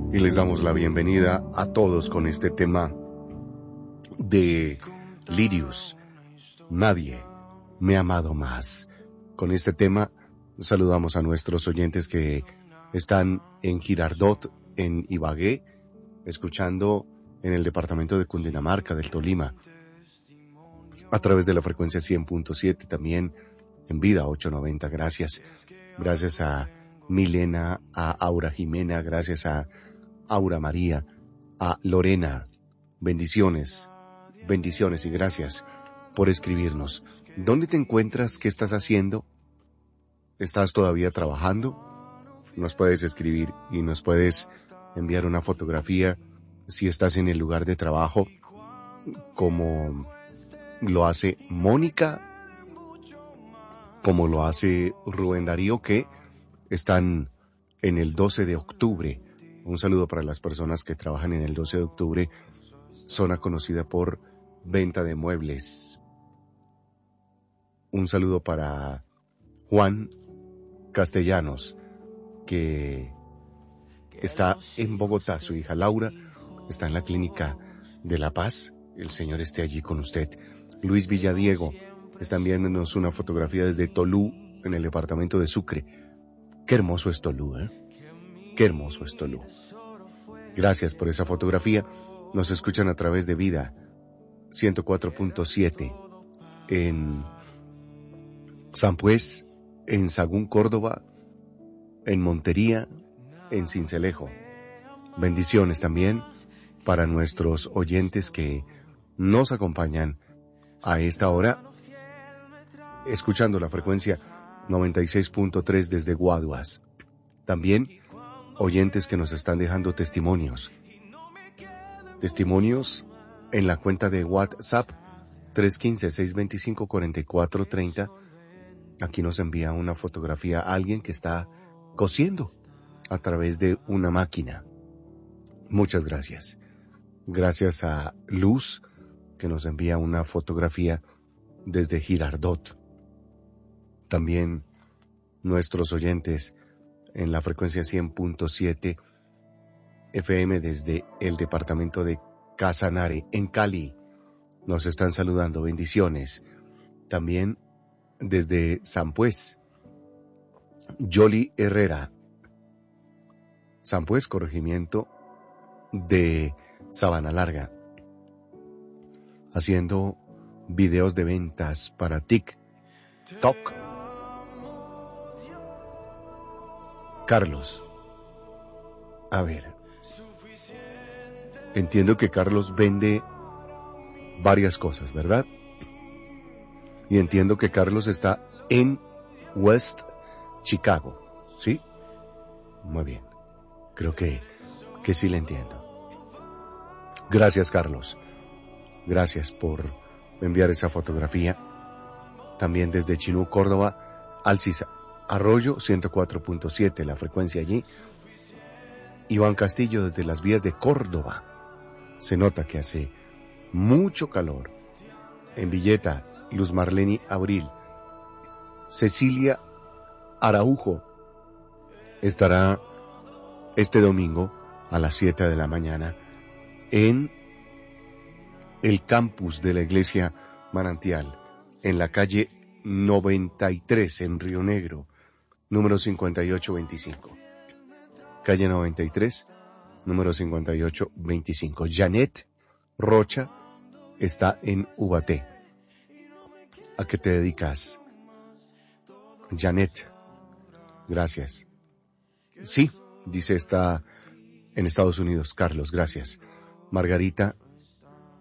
Y les damos la bienvenida a todos con este tema de Lirius. Nadie me ha amado más. Con este tema saludamos a nuestros oyentes que están en Girardot, en Ibagué, escuchando en el departamento de Cundinamarca, del Tolima, a través de la frecuencia 100.7, también en Vida 890. Gracias. Gracias a Milena, a Aura Jimena, gracias a Aura María, a Lorena. Bendiciones, bendiciones y gracias por escribirnos. ¿Dónde te encuentras? ¿Qué estás haciendo? ¿Estás todavía trabajando? Nos puedes escribir y nos puedes enviar una fotografía si estás en el lugar de trabajo, como lo hace Mónica, como lo hace Rubén Darío, que están en el 12 de octubre. Un saludo para las personas que trabajan en el 12 de octubre, zona conocida por venta de muebles. Un saludo para Juan Castellanos, que está en Bogotá. Su hija Laura está en la clínica de La Paz. El Señor esté allí con usted. Luis Villadiego está enviándonos una fotografía desde Tolú, en el departamento de Sucre. Qué hermoso es Tolú, ¿eh? Qué hermoso es Tolú. Gracias por esa fotografía. Nos escuchan a través de Vida 104.7 en Sampués, en Sagún, Córdoba, en Montería, en Sincelejo. Bendiciones también para nuestros oyentes que nos acompañan a esta hora, escuchando la frecuencia 96.3 desde Guaduas. También oyentes que nos están dejando testimonios en la cuenta de WhatsApp 315-625-4430. Aquí nos envía una fotografía a alguien que está cosiendo a través de una máquina. Muchas gracias. Gracias a Luz, que nos envía una fotografía desde Girardot. También nuestros oyentes en la frecuencia 100.7 FM desde el departamento de Casanare, en Cali, nos están saludando. Bendiciones. También desde Sampués, Yoli Herrera, Sampués, corregimiento de Sabana Larga, haciendo videos de ventas para TikTok. Carlos, a ver, entiendo que Carlos vende varias cosas, ¿verdad? Y entiendo que Carlos está en West Chicago, ¿sí? Muy bien, creo que sí le entiendo. Gracias, Carlos. Gracias por enviar esa fotografía. También desde Chinú, Córdoba, Alcis Arroyo 104.7, la frecuencia allí. Iván Castillo desde las vías de Córdoba. Se nota que hace mucho calor. En Villeta, Luz Marleni Abril. Cecilia Araujo estará este domingo a las 7 de la mañana en el campus de la Iglesia Manantial, en la calle 93 en Río Negro, número 5825. Calle 93, número 5825. Janet Rocha está en Ubaté. ¿A qué te dedicas, Janet? Gracias. Sí, dice, está en Estados Unidos. Carlos, gracias. Margarita